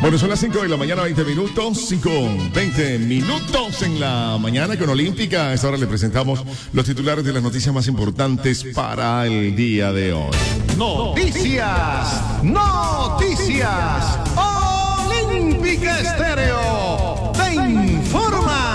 Bueno, son las 5 de la mañana, 20 minutos, 5:20 minutos en la mañana con Olímpica. A esta hora le presentamos los titulares de las noticias más importantes para el día de hoy. Noticias, noticias, Olímpica Estéreo te informa.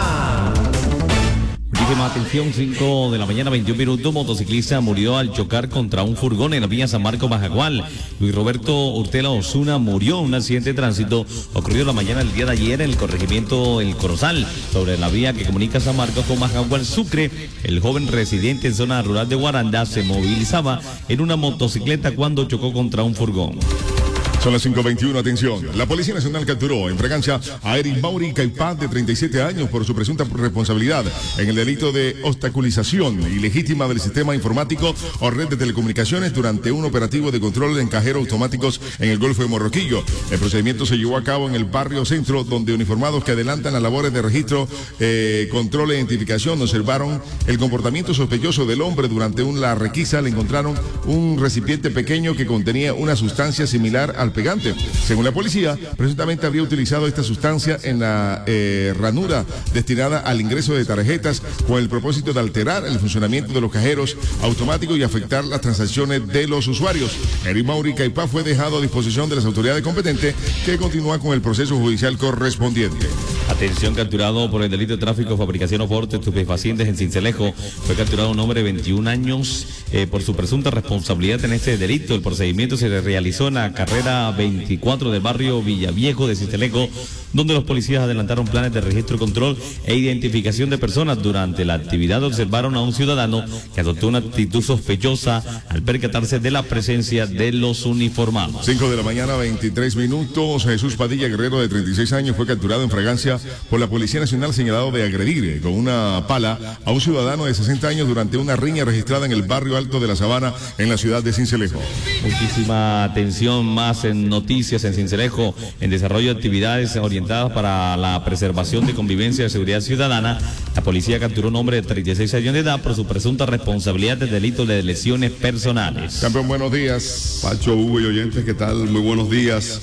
Muchísima atención, 5 de la mañana, 21 minutos, motociclista murió al chocar contra un furgón en la vía San Marcos Majagual. Luis Roberto Urtela Osuna murió en un accidente de tránsito ocurrido la mañana del día de ayer en el corregimiento El Corozal, sobre la vía que comunica San Marcos con Majagual, Sucre. El joven residente en zona rural de Guaranda se movilizaba en una motocicleta cuando chocó contra un furgón. Son las 5:21, atención. La Policía Nacional capturó en Fragancia a Eric Mauri Caipán, de 37 años, por su presunta responsabilidad en el delito de obstaculización ilegítima del sistema informático o red de telecomunicaciones durante un operativo de control en cajeros automáticos en el Golfo de Morroquillo. El procedimiento se llevó a cabo en el barrio Centro, donde uniformados que adelantan las labores de registro, control e identificación observaron el comportamiento sospechoso del hombre. Durante la requisa le encontraron un recipiente pequeño que contenía una sustancia similar al pegante. Según la policía, presuntamente habría utilizado esta sustancia en la ranura destinada al ingreso de tarjetas con el propósito de alterar el funcionamiento de los cajeros automáticos y afectar las transacciones de los usuarios. Eric Mauri Caipá fue dejado a disposición de las autoridades competentes, que continúan con el proceso judicial correspondiente. Atención, capturado por el delito de tráfico, fabricación o porte de estupefacientes en Sincelejo. Fue capturado un hombre de 21 años por su presunta responsabilidad en este delito. El procedimiento se realizó en la carrera 24 del barrio Villaviejo de Sincelejo, donde los policías adelantaron planes de registro, control e identificación de personas. Durante la actividad observaron a un ciudadano que adoptó una actitud sospechosa al percatarse de la presencia de los uniformados. 5 de la mañana, 23 minutos. Jesús Padilla Guerrero, de 36 años, fue capturado en Fragancia por la Policía Nacional, señalado de agredir con una pala a un ciudadano de 60 años durante una riña registrada en el barrio Alto de la Sabana, en la ciudad de Sincelejo. Muchísima atención, más en noticias en Sincelejo. En desarrollo de actividades orientadas para la preservación de convivencia y seguridad ciudadana, la policía capturó a un hombre de 36 años de edad por su presunta responsabilidad de delito de lesiones personales. Campeón, buenos días. Pacho, Hugo y oyentes, ¿qué tal? Muy buenos días.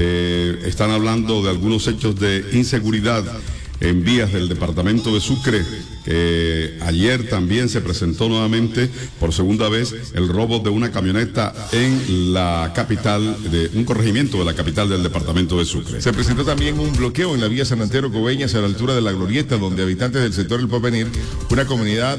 Están hablando de algunos hechos de inseguridad en vías del departamento de Sucre, que ayer también se presentó nuevamente por segunda vez el robo de una camioneta en la capital, de un corregimiento de la capital del departamento de Sucre. Se presentó también un bloqueo en la vía San Antero Coveñas, a la altura de la Glorieta, donde habitantes del sector del Porvenir, una comunidad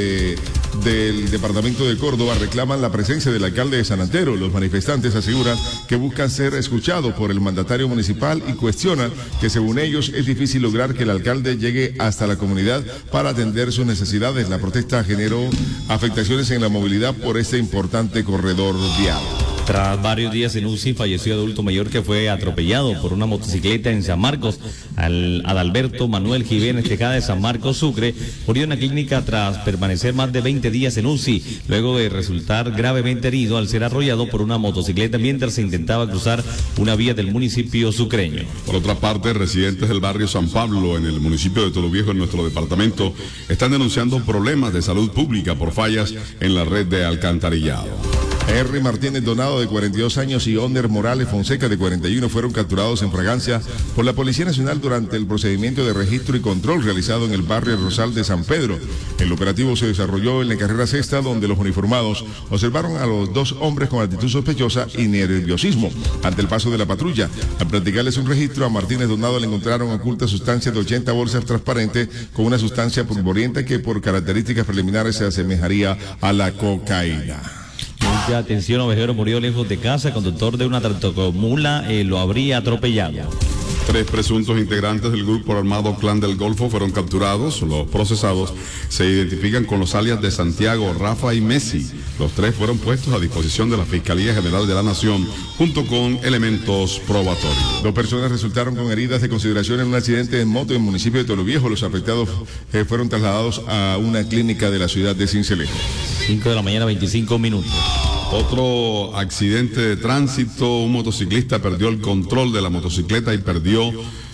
del departamento de Córdoba, reclaman la presencia del alcalde de San Antero. Los manifestantes aseguran que buscan ser escuchados por el mandatario municipal y cuestionan que, según ellos, es difícil lograr que el alcalde llegue hasta la comunidad para atender sus necesidades. La protesta generó afectaciones en la movilidad por este importante corredor vial. Tras varios días en UCI, falleció adulto mayor que fue atropellado por una motocicleta en San Marcos. Adalberto Manuel Jiménez Tejada, de San Marcos, Sucre, murió en la clínica tras permanecer más de 20 días en UCI, luego de resultar gravemente herido al ser arrollado por una motocicleta mientras se intentaba cruzar una vía del municipio sucreño. Por otra parte, residentes del barrio San Pablo, en el municipio de Toloviejo, en nuestro departamento, están denunciando problemas de salud pública por fallas en la red de alcantarillado. Henry Martínez Donado, de 42 años, y Onder Morales Fonseca, de 41, fueron capturados en Fragancia por la Policía Nacional durante el procedimiento de registro y control realizado en el barrio Rosal de San Pedro. El operativo se desarrolló en la carrera sexta, donde los uniformados observaron a los dos hombres con actitud sospechosa y nerviosismo ante el paso de la patrulla. Al practicarles un registro, a Martínez Donado le encontraron ocultas sustancias de 80 bolsas transparentes con una sustancia polvorienta que por características preliminares se asemejaría a la cocaína. Mucha atención, ovejero murió lejos de casa, conductor de una tractomula lo habría atropellado. 3 presuntos integrantes del grupo armado Clan del Golfo fueron capturados. Los procesados se identifican con los alias de Santiago, Rafa y Messi. Los 3 fueron puestos a disposición de la Fiscalía General de la Nación junto con elementos probatorios. 2 personas resultaron con heridas de consideración en un accidente de moto en el municipio de Toloviejo. Los afectados fueron trasladados a una clínica de la ciudad de Sincelejo. 5 de la mañana, 25 minutos. Otro accidente de tránsito, un motociclista perdió el control de la motocicleta y perdió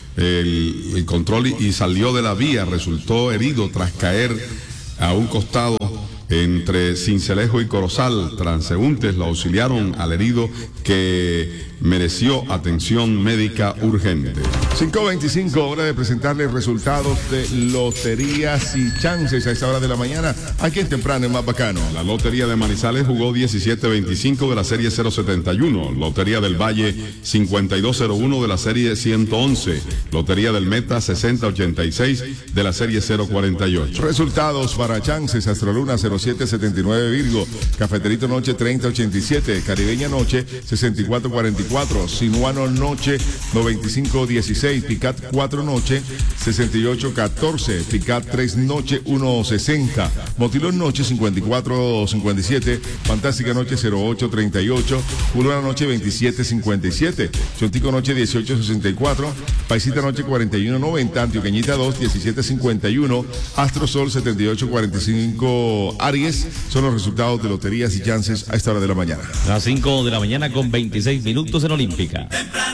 el control y salió de la vía, resultó herido tras caer a un costado entre Sincelejo y Corozal. Transeúntes lo auxiliaron al herido, que mereció atención médica urgente. 5:25, hora de presentarles resultados de loterías y chances a esta hora de la mañana. Aquí en Temprano es más bacano. La Lotería de Manizales jugó 1725 de la serie 071. Lotería del Valle 5201 de la serie 111. Lotería del Meta 6086 de la serie 048. Resultados para chances: Astroluna 0779 Virgo, Cafeterito Noche 3087, Caribeña Noche 6444, Sinuano Noche 9516, Picat 4 Noche 6814, Picat 3 Noche 160, Motilón Noche 5457, Fantástica Noche 0838, Culona Noche 2757, Chontico Noche 1864, Paisita Noche 4190, Antioqueñita 2 1751, Astrosol 7845. Aries son los resultados de loterías y chances a esta hora de la mañana. A las 5 de la mañana con 26 minutos en Olímpica.